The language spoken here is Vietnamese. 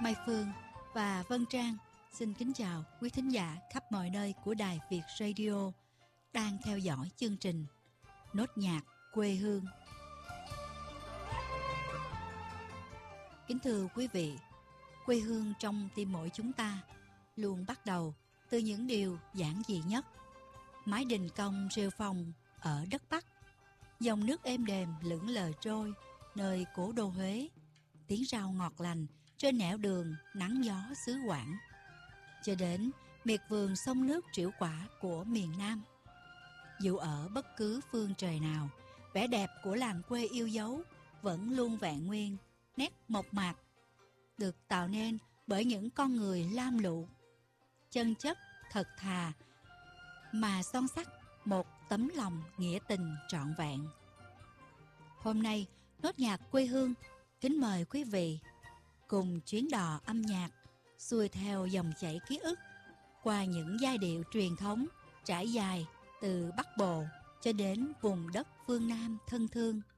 Mai Phương và Vân Trang xin kính chào quý thính giả khắp mọi nơi của Đài Việt Radio đang theo dõi chương trình Nốt nhạc quê hương. Kính thưa quý vị, quê hương trong tim mỗi chúng ta luôn bắt đầu từ những điều giản dị nhất. Mái đình cong rêu phong ở đất Bắc, dòng nước êm đềm lững lờ trôi nơi cố đô Huế, tiếng rau ngọt lành trên nẻo đường nắng gió xứ Quảng, cho đến miệt vườn sông nước trĩu quả của miền Nam. Dù ở bất cứ phương trời nào, vẻ đẹp của làng quê yêu dấu vẫn luôn vẹn nguyên, nét mộc mạc, được tạo nên bởi những con người lam lũ, chân chất, thật thà, mà son sắt một tấm lòng nghĩa tình trọn vẹn. Hôm nay, Nốt nhạc quê hương kính mời quý vị cùng chuyến đò âm nhạc xuôi theo dòng chảy ký ức qua những giai điệu truyền thống trải dài từ Bắc Bộ cho đến vùng đất phương Nam thân thương.